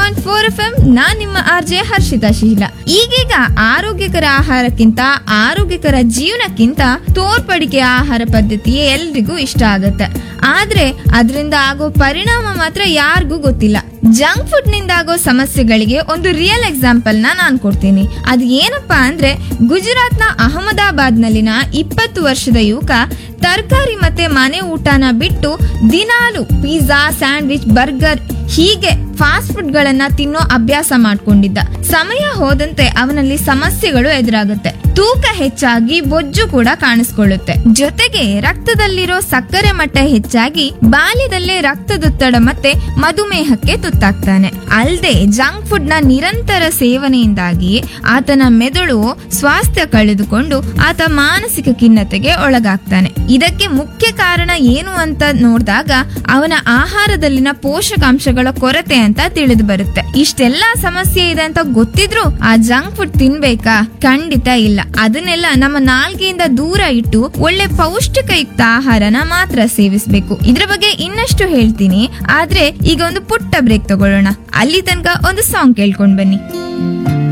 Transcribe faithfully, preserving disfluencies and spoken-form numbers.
Point four F M ನಾನ್ ನಿಮ್ಮ R J Harshita ಶೀಲ. ಈಗೀಗ ಆರೋಗ್ಯಕರ ಆಹಾರಕ್ಕಿಂತ ಆರೋಗ್ಯಕರ ಜೀವನಕ್ಕಿಂತ ತೋರ್ಪಡಿಕೆ ಆಹಾರ ಪದ್ಧತಿ ಎಲ್ರಿಗೂ ಇಷ್ಟ ಆಗತ್ತೆ. ಆದ್ರೆ ಅದರಿಂದ ಆಗೋ ಪರಿಣಾಮ ಮಾತ್ರ ಯಾರಿಗೂ ಗೊತ್ತಿಲ್ಲ. ಜಂಕ್ ಫುಡ್ ನಿಂದ ಆಗೋ ಸಮಸ್ಯೆಗಳಿಗೆ ಒಂದು ರಿಯಲ್ ಎಕ್ಸಾಂಪಲ್ ನ ನಾನ್ ಕೊಡ್ತೀನಿ. ಅದು ಏನಪ್ಪಾ ಅಂದ್ರೆ, ಗುಜರಾತ್ ನ ಅಹಮದಾಬಾದ್ ನಲ್ಲಿನ ಇಪ್ಪತ್ತು ವರ್ಷದ ಯುವಕ ತರಕಾರಿ ಮತ್ತೆ ಮನೆ ಊಟನ ಬಿಟ್ಟು ದಿನಾಲು ಪಿಜ್ಜಾ, ಸ್ಯಾಂಡ್ವಿಚ್, ಬರ್ಗರ್ ಹೀಗೆ ಫಾಸ್ಟ್ ಫುಡ್ ಗಳನ್ನ ತಿನ್ನೋ ಅಭ್ಯಾಸ ಮಾಡ್ಕೊಂಡಿದ್ದ. ಸಮಯ ಹೋದಂತೆ ಅವನಲ್ಲಿ ಸಮಸ್ಯೆಗಳು ಎದುರಾಗುತ್ತೆ. ತೂಕ ಹೆಚ್ಚಾಗಿ ಬೊಜ್ಜು ಕೂಡ ಕಾಣಿಸ್ಕೊಳ್ಳುತ್ತೆ. ಜೊತೆಗೆ ರಕ್ತದಲ್ಲಿರೋ ಸಕ್ಕರೆ ಮಟ್ಟ ಹೆಚ್ಚಾಗಿ ಬಾಲ್ಯದಲ್ಲೇ ರಕ್ತದೊತ್ತಡ ಮತ್ತೆ ಮಧುಮೇಹಕ್ಕೆ ತುತ್ತಾಗ್ತಾನೆ. ಅಲ್ಲದೆ ಜಂಕ್ ಫುಡ್ ನ ನಿರಂತರ ಸೇವನೆಯಿಂದಾಗಿ ಆತನ ಮೆದುಳು ಸ್ವಾಸ್ಥ್ಯ ಕಳೆದುಕೊಂಡು ಆತ ಮಾನಸಿಕ ಖಿನ್ನತೆಗೆ ಒಳಗಾಗ್ತಾನೆ. ಇದಕ್ಕೆ ಮುಖ್ಯ ಕಾರಣ ಏನು ಅಂತ ನೋಡಿದಾಗ ಅವನ ಆಹಾರದಲ್ಲಿನ ಪೋಷಕಾಂಶಗಳ ಕೊರತೆ ಅಂತ ತಿಳಿದು ಬರುತ್ತೆ. ಇಷ್ಟೆಲ್ಲಾ ಸಮಸ್ಯೆ ಇದೆ ಅಂತ ಗೊತ್ತಿದ್ರು ಆ ಜಂಕ್ ಫುಡ್ ತಿನ್ಬೇಕಾ? ಖಂಡಿತ ಇಲ್ಲ. ಅದನ್ನೆಲ್ಲ ನಮ್ಮ ನಾಲ್ಗೆಯಿಂದ ದೂರ ಇಟ್ಟು ಒಳ್ಳೆ ಪೌಷ್ಟಿಕಯುಕ್ತ ಆಹಾರನ ಮಾತ್ರ ಸೇವಿಸಬೇಕು. ಇದ್ರ ಬಗ್ಗೆ ಇನ್ನಷ್ಟು ಹೇಳ್ತೀನಿ, ಆದ್ರೆ ಈಗ ಒಂದು ಪುಟ್ಟ ಬ್ರೇಕ್ ತಗೊಳ್ಳೋಣ. ಅಲ್ಲಿ ತನಕ ಒಂದು ಸಾಂಗ್ ಕೇಳ್ಕೊಂಡ್ ಬನ್ನಿ.